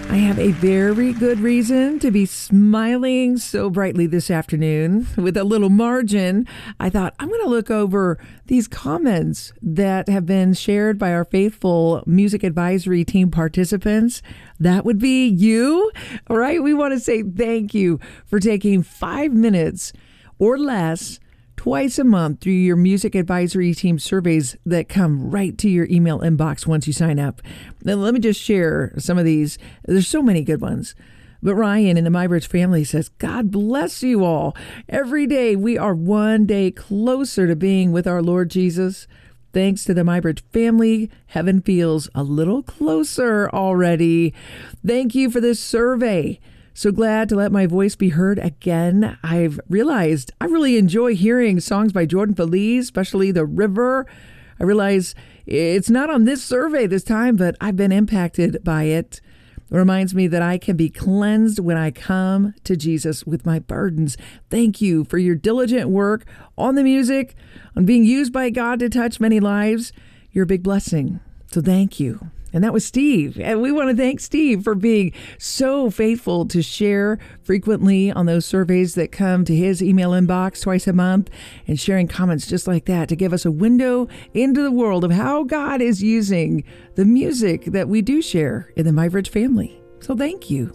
I have a very good reason to be smiling so brightly this afternoon. With a little margin, I thought I'm going to look over these comments that have been shared by our faithful music advisory team participants. That would be you. All right. We want to say thank you for taking 5 minutes or less twice a month through your music advisory team surveys that come right to your email inbox once you sign up. Now, let me just share some of these. There's so many good ones. But Ryan in the MyBridge family says, God bless you all. Every day we are one day closer to being with our Lord Jesus. Thanks to the MyBridge family, heaven feels a little closer already. Thank you for this survey. So glad to let my voice be heard again. I've realized I really enjoy hearing songs by Jordan Feliz, especially The River. I realize it's not on this survey this time, but I've been impacted by it. It reminds me that I can be cleansed when I come to Jesus with my burdens. Thank you for your diligent work on the music, on being used by God to touch many lives. You're a big blessing. So thank you. And that was Steve. And we want to thank Steve for being so faithful to share frequently on those surveys that come to his email inbox twice a month and sharing comments just like that to give us a window into the world of how God is using the music that we do share in the MyBridge family. So thank you.